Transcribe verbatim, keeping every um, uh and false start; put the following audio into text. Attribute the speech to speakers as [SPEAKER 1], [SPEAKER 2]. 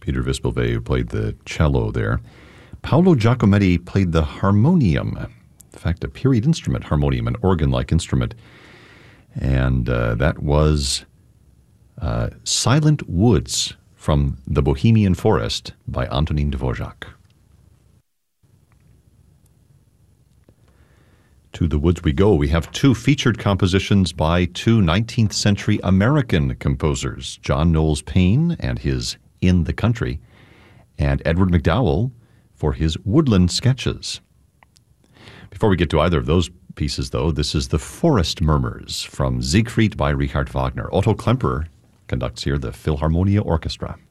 [SPEAKER 1] Peter Vispilve, who played the cello there. Paolo Giacometti played the harmonium. In fact, a period instrument, harmonium, an organ-like instrument. And uh, that was uh, Silent Woods from The Bohemian Forest by Antonin Dvorak. To the woods we go. We have two featured compositions by two nineteenth century American composers, John Knowles Paine and his In the Country, and Edward MacDowell for his Woodland Sketches. Before we get to either of those pieces, though, this is The Forest Murmurs from Siegfried by Richard Wagner. Otto Klemperer conducts here the Philharmonia Orchestra.